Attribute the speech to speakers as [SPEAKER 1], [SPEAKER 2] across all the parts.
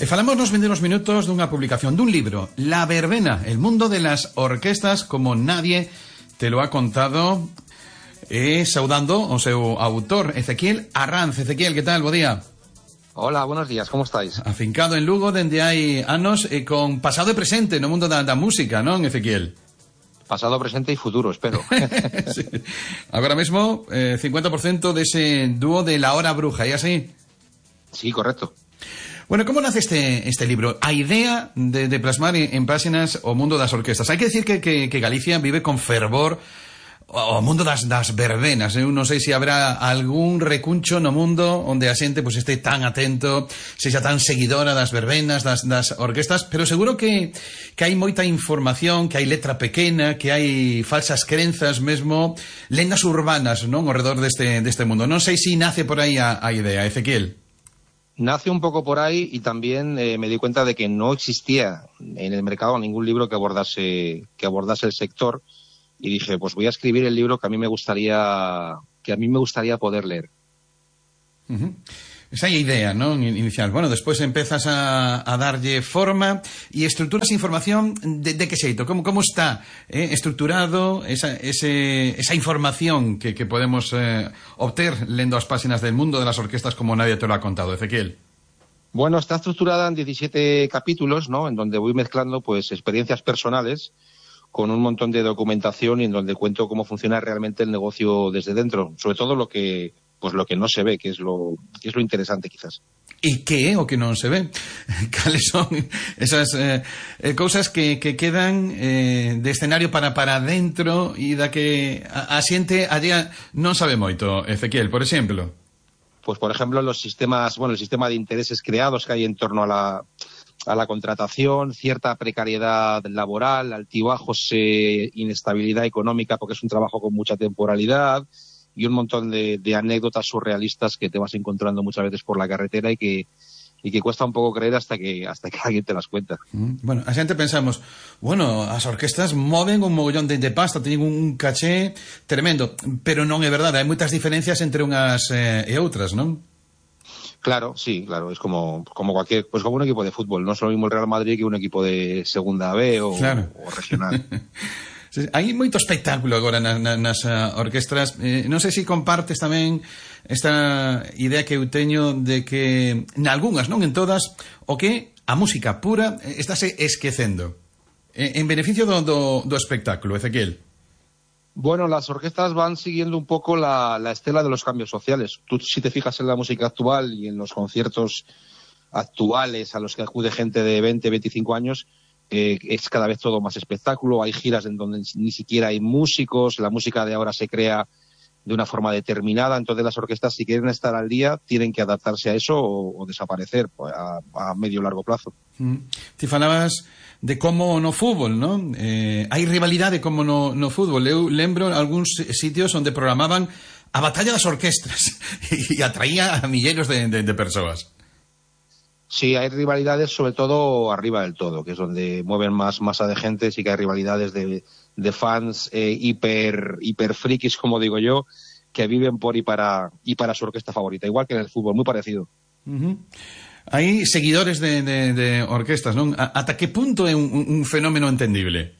[SPEAKER 1] Falamos nos vindeiros minutos dunha publicación dun libro, La Verbena, el mundo de las orquestas como nadie te lo ha contado, saudando o seu autor, Ezequiel Arranz. Ezequiel, que tal? Bo día.
[SPEAKER 2] Hola, buenos días, como estáis?
[SPEAKER 1] Afincado en Lugo dende hai anos e con pasado e presente no mundo da música, non, Ezequiel?
[SPEAKER 2] Pasado, presente y futuro, espero.
[SPEAKER 1] Sí. Agora mesmo, 50% dese dúo de La Hora Bruja, ¿é así?
[SPEAKER 2] Sí, correcto.
[SPEAKER 1] Bueno, como nace este libro? A idea de plasmar en páxinas o mundo das orquestas. Hai que decir que Galicia vive con fervor o mundo das verbenas. Eu non sei se habrá algún recuncho no mundo onde a xente pues, este tan atento, sexa tan seguidora das verbenas, das orquestas, pero seguro que hai moita información, que hai letra pequena, que hai falsas crenzas mesmo, lendas urbanas, non, ao redor deste mundo. Non sei se nace por aí a idea, Ezequiel.
[SPEAKER 2] Nace un poco por ahí y también me di cuenta de que no existía en el mercado ningún libro que abordase el sector, y dije, pues voy a escribir el libro que a mí me gustaría poder leer.
[SPEAKER 1] Uh-huh. Esa é a idea, non? Inicial. Bueno, despois empezas a darlle forma e estruturas información de que xeito? Como está estruturado esa información que podemos obter lendo as páxinas del mundo de las orquestas como nadie te lo ha contado, Ezequiel?
[SPEAKER 2] Bueno, está estructurada en 17 capítulos, ¿no? En donde voy mezclando pues experiencias personales con un montón de documentación y en donde cuento cómo funciona realmente el negocio desde dentro, sobre todo lo que no se ve, que es lo interesante quizás.
[SPEAKER 1] E que é o que non se ve? Cales son esas cousas que quedan de escenario para dentro e da que a xente allá non sabe moito, Ezequiel, por exemplo?
[SPEAKER 2] Pues por ejemplo el sistema de intereses creados que hay en torno a la contratación, cierta precariedad laboral, altibajos, inestabilidad económica porque es un trabajo con mucha temporalidad y un montón de anécdotas surrealistas que te vas encontrando muchas veces por la carretera y que cuesta un poco creer hasta que alguien te las cuenta.
[SPEAKER 1] Bueno, a xente pensamos, bueno, as orquestas moven un mogollón de pasta, teñen un caché tremendo, pero non é verdade, hai moitas diferencias entre unhas e outras, non?
[SPEAKER 2] Claro, sí, claro, es como un equipo de fútbol, no es lo mismo el Real Madrid que un equipo de segunda B o regional.
[SPEAKER 1] Sí, hai moito espectáculo agora nas orquestras. Non sei se compartes tamén esta idea que eu teño de que nalgunhas, non en todas, o que a música pura estáse esquecendo en beneficio do espectáculo, Ezequiel.
[SPEAKER 2] Bueno, las orquestas van siguiendo un poco la estela de los cambios sociales. Tú, si te fijas en la música actual y en los conciertos actuales a los que acude gente de 20, 25 años, es cada vez todo más espectáculo. Hay giras en donde ni siquiera hay músicos, la música de ahora se crea de una forma determinada. Entonces las orquestas, si quieren estar al día, tienen que adaptarse a eso o desaparecer a medio o largo plazo.
[SPEAKER 1] Ti falabas de como no fútbol, non? Hai rivalidade como no fútbol. Eu lembro algúns sitios onde programaban a batalla das orquestras e atraía a milleiros de persoas.
[SPEAKER 2] Sí, hay rivalidades sobre todo arriba del todo, que es donde mueven más masa de gente. Sí que hay rivalidades de fans hiper frikis, como digo yo, que viven por y para su orquesta favorita, igual que en el fútbol, muy parecido.
[SPEAKER 1] Uh-huh. Hai seguidores de orquestas, non? Ata que punto é un fenómeno entendible?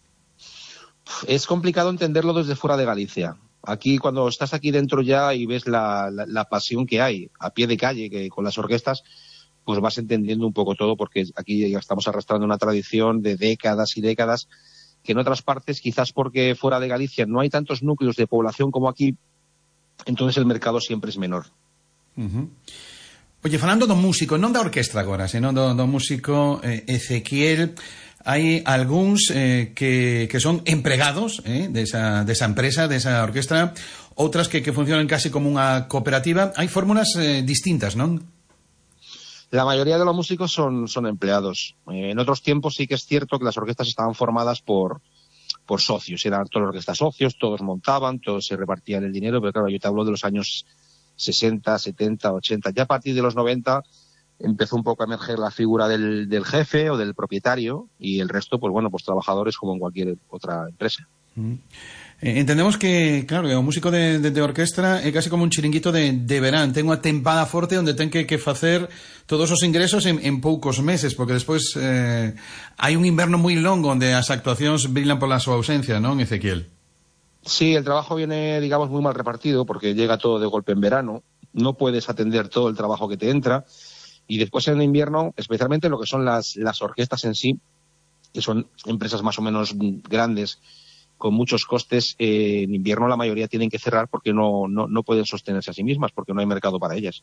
[SPEAKER 2] Es complicado entenderlo desde fuera de Galicia. Aquí, cuando estás aquí dentro ya y ves la pasión que hay a pie de calle que con las orquestas, pues vas entendiendo un poco todo, porque aquí ya estamos arrastrando una tradición de décadas y décadas, que en otras partes, quizás porque fuera de Galicia no hay tantos núcleos de población como aquí, entonces el mercado siempre es menor.
[SPEAKER 1] Uh-huh. Oye, falando do músico, non da orquestra agora, senón do músico, Ezequiel, hai algúns que son empregados desa empresa, desa orquestra, outras que funcionan casi como unha cooperativa. Hai fórmulas distintas, non?
[SPEAKER 2] La mayoría de los músicos son empleados. En otros tiempos sí que es cierto que las orquestas estaban formadas por socios. Eran todas las orquestas socios, todos montaban, todos se repartían el dinero, pero claro, yo te hablo de los años 60, 70, 80. Ya a partir de los 90 empezó un poco a emerger la figura del jefe o del propietario y el resto, pues bueno, pues trabajadores como en cualquier otra empresa.
[SPEAKER 1] Entendemos que, claro, o músico de orquestra é casi como un chiringuito de verán, ten unha tempada forte onde ten que facer todos os ingresos en poucos meses, porque despois hai un inverno moi longo onde as actuacións brillan pola súa ausencia, non, Ezequiel?
[SPEAKER 2] Sí, el trabajo viene, digamos, muy mal repartido porque llega todo de golpe en verano, no puedes atender todo el trabajo que te entra y después en invierno, especialmente lo que son las orquestas en sí, que son empresas más o menos grandes, con muchos costes, en invierno la mayoría tienen que cerrar porque no pueden sostenerse a sí mismas, porque no hay mercado para ellas.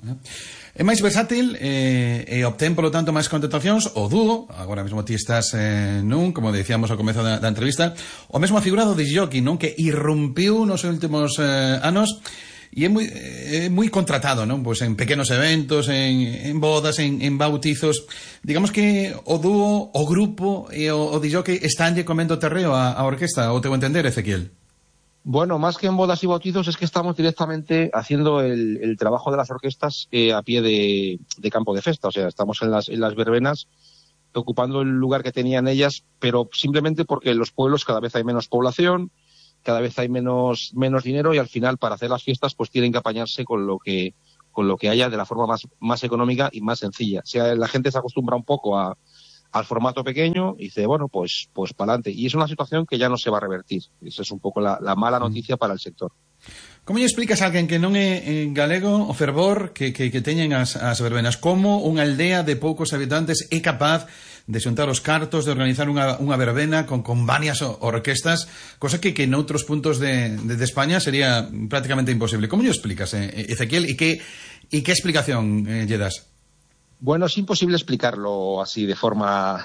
[SPEAKER 1] É máis versátil e obtén, polo tanto, máis contratacións o dúo, agora mesmo ti estás nun, como decíamos ao comezo da entrevista, o mesmo a figura do disc-jockey, non, que irrumpiu nos últimos anos e é moi contratado, non? Pois en pequenos eventos, en bodas, en bautizos. Digamos que o dúo, o grupo e o disc-jockey estánlle comendo terreo a orquesta, o teu entender, Ezequiel?
[SPEAKER 2] Bueno, más que en bodas y bautizos es que estamos directamente haciendo el trabajo de las orquestas a pie de campo de festa. O sea, estamos en las verbenas ocupando el lugar que tenían ellas, pero simplemente porque en los pueblos cada vez hay menos población, cada vez hay menos dinero y al final para hacer las fiestas pues tienen que apañarse con lo que haya de la forma más económica y más sencilla. O sea, la gente se acostumbra un poco al formato pequeño y dice, bueno, pues para adelante. Y es una situación que ya no se va a revertir. Esa es un poco la mala noticia para el sector.
[SPEAKER 1] Como lle explicas a alguén que non é en galego o fervor que teñen as verbenas? Como unha aldea de poucos habitantes é capaz de xuntar os cartos, de organizar unha verbena con varias orquestas, cosa que noutros puntos de España sería prácticamente imposible. Como lle explicas, Ezequiel, e que explicación lle das?
[SPEAKER 2] Bueno, es imposible explicarlo así de forma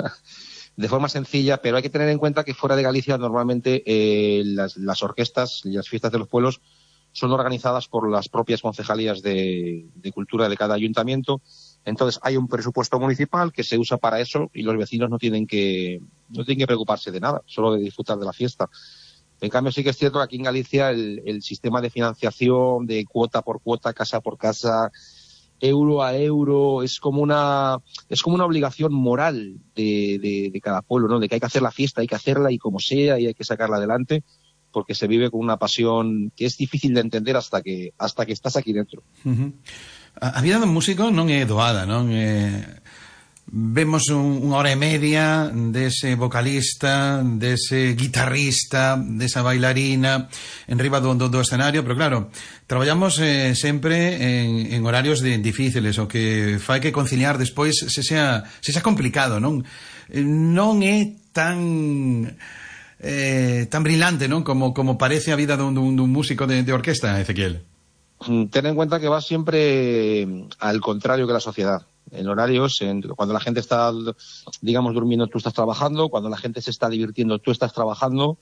[SPEAKER 2] de forma sencilla, pero hay que tener en cuenta que fuera de Galicia normalmente las orquestas y las fiestas de los pueblos son organizadas por las propias concejalías de cultura de cada ayuntamiento. Entonces hay un presupuesto municipal que se usa para eso y los vecinos no tienen que preocuparse de nada, solo de disfrutar de la fiesta. En cambio sí que es cierto que aquí en Galicia el sistema de financiación, de cuota por cuota, casa por casa, euro a euro, es como una obligación moral de cada pueblo, ¿no? De que hay que hacer la fiesta, hay que hacerla y como sea, y hay que sacarla adelante, porque se vive con una pasión que es difícil de entender hasta que estás aquí dentro.
[SPEAKER 1] A vida dun músico non é doada, non? Vemos unha hora e media dese vocalista, dese guitarrista, desa bailarina en riba do escenario, pero claro, traballamos sempre en horarios difíciles, o que fai que conciliar despois se sea complicado, non? Non é tan brilante, non? Como parece a vida dun músico de orquesta, Ezequiel.
[SPEAKER 2] Ten en cuenta que va siempre al contrario que la sociedad. En horarios, cuando la gente está, digamos, durmiendo, tú estás trabajando, cuando la gente se está divirtiendo, tú estás trabajando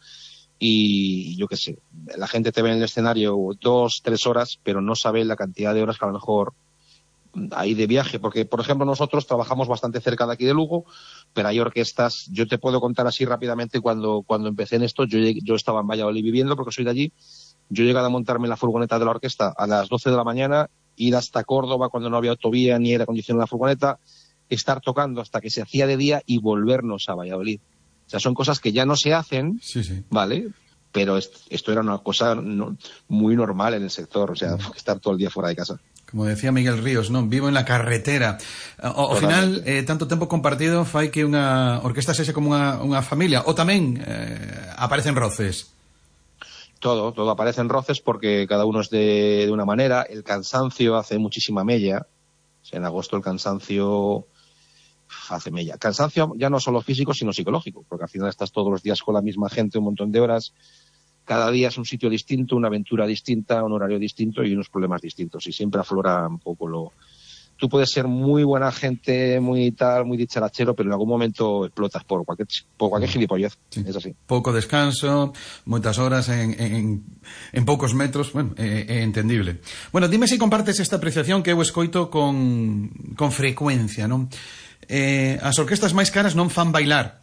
[SPEAKER 2] y yo qué sé, la gente te ve en el escenario 2-3 horas, pero no sabe la cantidad de horas que a lo mejor hay de viaje, porque, por ejemplo, nosotros trabajamos bastante cerca de aquí de Lugo, pero hay orquestas, yo te puedo contar así rápidamente, cuando empecé en esto, yo estaba en Valladolid viviendo, porque soy de allí. Yo he llegado a montarme en la furgoneta de la orquesta a las 12 de la mañana, ir hasta Córdoba cuando no había autovía ni aire acondicionado en la furgoneta, estar tocando hasta que se hacía de día y volvernos a Valladolid. O sea, son cosas que ya no se hacen, sí. ¿Vale? Pero esto era una cosa muy normal en el sector, o sea, estar todo el día fuera de casa.
[SPEAKER 1] Como decía Miguel Ríos, non? Vivo en la carretera. Ao final, tanto tempo compartido fai que unha orquesta sexa como unha familia, ou tamén aparecen roces.
[SPEAKER 2] Todo aparece en roces porque cada uno es de una manera. El cansancio hace muchísima mella. O sea, en agosto el cansancio hace mella. Cansancio ya no solo físico, sino psicológico, porque al final estás todos los días con la misma gente un montón de horas. Cada día es un sitio distinto, una aventura distinta, un horario distinto y unos problemas distintos. Y siempre aflora un poco Tú puedes ser muy buena gente, muy dicharachero, pero en algún momento explotas por cualquier gilipollez. Sí. Es así.
[SPEAKER 1] Pouco descanso, moitas horas en poucos metros, bueno, é entendible. Bueno, dime se compartes esta apreciación que eu escoito con frecuencia, non? As orquestas máis caras non fan bailar.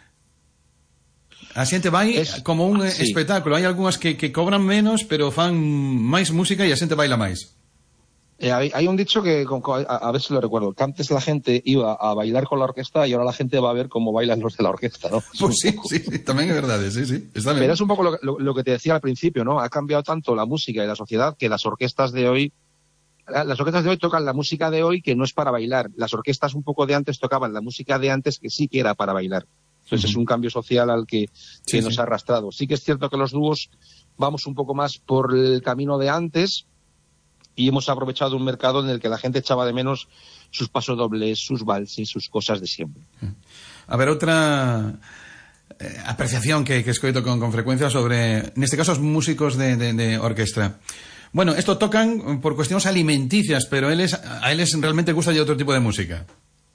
[SPEAKER 1] A xente vai como un espectáculo. Hai algunhas que cobran menos, pero fan máis música e a xente baila máis.
[SPEAKER 2] Hay un dicho que, a ver si lo recuerdo, que antes la gente iba a bailar con la orquesta y ahora la gente va a ver cómo bailan los de la orquesta, ¿no?
[SPEAKER 1] Pues sí, también es verdad, sí, está bien.
[SPEAKER 2] Pero es un poco lo que te decía al principio, ¿no? Ha cambiado tanto la música y la sociedad que las orquestas de hoy tocan la música de hoy que no es para bailar. Las orquestas un poco de antes tocaban la música de antes que sí que era para bailar. Entonces es un cambio social al que nos ha arrastrado. Sí que es cierto que los dúos vamos un poco más por el camino de antes, y hemos aprovechado un mercado en el que la gente echaba de menos sus pasodobles, sus valses, sus cosas de siempre.
[SPEAKER 1] A ver, otra apreciación que escoito con frecuencia sobre, en este caso, os músicos de orquestra. Bueno, esto tocan por cuestiones alimenticias, pero a él realmente gusta de otro tipo de música.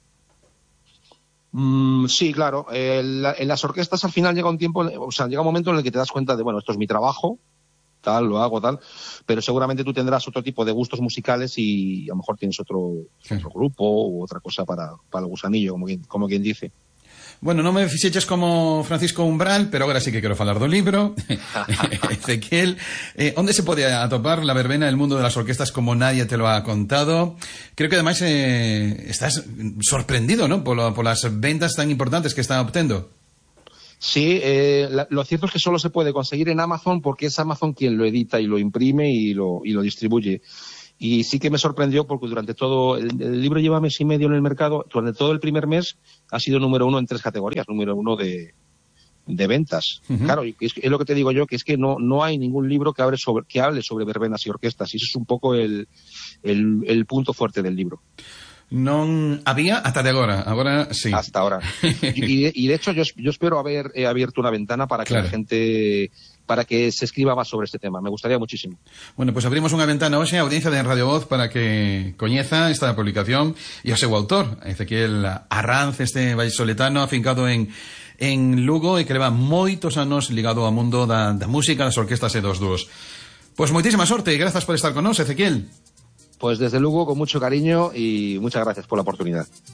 [SPEAKER 2] Sí, claro. En las orquestas al final llega un momento en el que te das cuenta de, bueno, esto es mi trabajo, tal, lo hago, tal, pero seguramente tú tendrás otro tipo de gustos musicales y a lo mejor tienes otro grupo u otra cosa para el gusanillo, como quien dice.
[SPEAKER 1] Bueno, non me fixeches como Francisco Umbral, pero agora sí que quero falar do libro. Ezequiel, onde se pode atopar la verbena del mundo de las orquestas como nadie te lo ha contado? Creo que además estás sorprendido, ¿no?, por las ventas tan importantes que está obtendo.
[SPEAKER 2] Sí, lo cierto es que solo se puede conseguir en Amazon porque es Amazon quien lo edita y lo imprime y lo distribuye. Y sí que me sorprendió porque durante todo el libro lleva mes y medio en el mercado. Durante todo el primer mes ha sido número 1 en 3 categorías. Número 1 de ventas. Uh-huh. Claro, y es lo que te digo yo, que es que no hay ningún libro que hable sobre verbenas y orquestas. Y eso es un poco el punto fuerte del libro.
[SPEAKER 1] Non había ata de agora sí.
[SPEAKER 2] Hasta ahora. y de hecho yo espero haber abierto una ventana para que la gente, para que se escriba más sobre este tema. Me gustaría muchísimo.
[SPEAKER 1] Bueno, pues abrimos unha ventana hoxe a audiencia de Radio Voz para que coñeza esta publicación e o seu autor, Ezequiel Arranz, este vallisoletano afincado en Lugo e que leva moitos anos ligado ao mundo da música, das orquestas e dos dúos. Pois moitísima sorte e grazas por estar con nós, Ezequiel.
[SPEAKER 2] Pues desde luego, con mucho cariño y muchas gracias por la oportunidad.